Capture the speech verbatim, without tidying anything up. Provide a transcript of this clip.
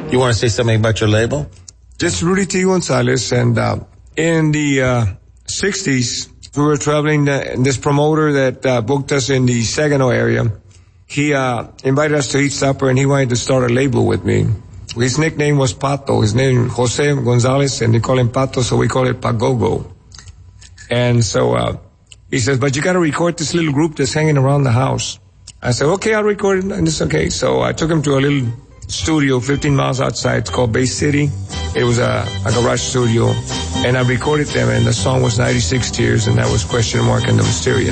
You want to say something about your label? This is Rudy T. Gonzalez, and uh, in the uh, sixties, we were traveling, uh, and this promoter that uh, booked us in the Saginaw area, he uh, invited us to eat supper, and he wanted to start a label with me. His nickname was Pato. His name Jose Gonzalez, and they call him Pato, so we call it Pagogo. And so uh, he says, but you got to record this little group that's hanging around the house. I said, okay, I'll record it, and it's okay. So I took him to a little studio fifteen miles outside. It's called Bay City. It was a, a garage studio, and I recorded them, and the song was ninety-six Tears, and that was Question Mark and the Mysterious.